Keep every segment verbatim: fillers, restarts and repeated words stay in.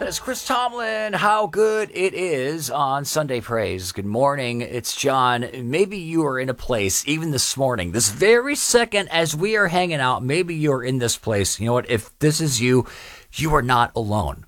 That is Chris Tomlin. How good it is on Sunday Praise. Good morning. It's John. Maybe you are in a place, even this morning, this very second as we are hanging out, maybe you're in this place. You know what? If this is you, you are not alone.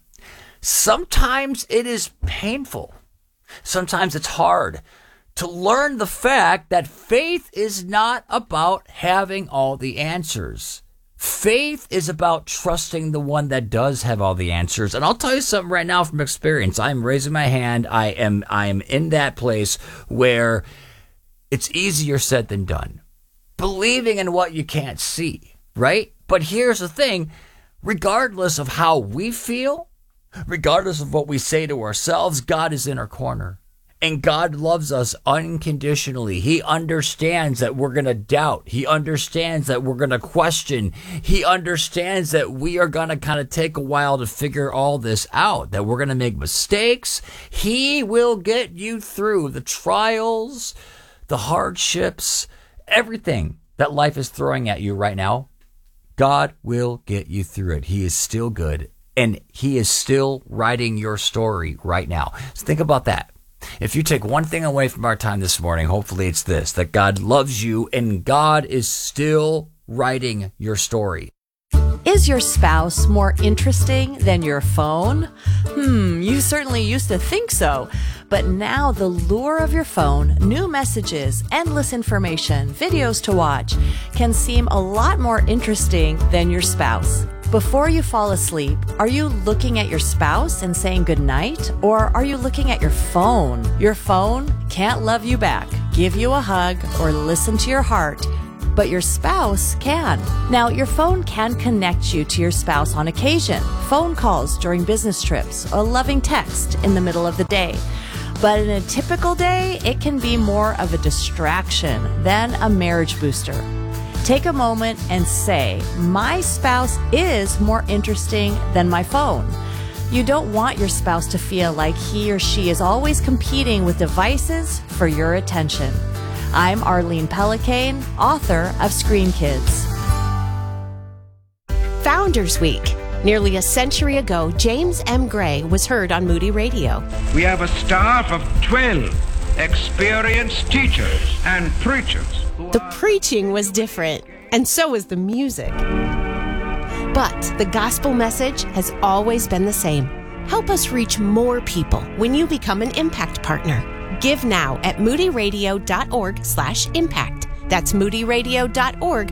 Sometimes it is painful. Sometimes it's hard to learn the fact that faith is not about having all the answers. Faith is about trusting the one that does have all the answers. And I'll tell you something right now from experience. I'm raising my hand. I am I am in that place where it's easier said than done. Believing in what you can't see, right? But here's the thing. Regardless of how we feel, regardless of what we say to ourselves, God is in our corner. And God loves us unconditionally. He understands that we're going to doubt. He understands that we're going to question. He understands that we are going to kind of take a while to figure all this out, that we're going to make mistakes. He will get you through the trials, the hardships, everything that life is throwing at you right now. God will get you through it. He is still good, and he is still writing your story right now. So think about that. If you take one thing away from our time this morning, hopefully it's this, that God loves you and God is still writing your story. Is your spouse more interesting than your phone? Hmm, you certainly used to think so. But now the lure of your phone, new messages, endless information, videos to watch, can seem a lot more interesting than your spouse. Before you fall asleep, are you looking at your spouse and saying goodnight? Or are you looking at your phone? Your phone can't love you back, give you a hug, or listen to your heart, but your spouse can. Now, your phone can connect you to your spouse on occasion, phone calls during business trips, a loving text in the middle of the day. But in a typical day, it can be more of a distraction than a marriage booster. Take a moment and say, my spouse is more interesting than my phone. You don't want your spouse to feel like he or she is always competing with devices for your attention. I'm Arlene Pellicane, author of Screen Kids. Founders Week. Nearly a century ago, James M. Gray was heard on Moody Radio. We have a staff of twelve experienced teachers and preachers. The preaching was different, and so was the music. But the gospel message has always been the same. Help us reach more people when you become an Impact Partner. Give now at moodyradio.org slash impact. That's moodyradio.org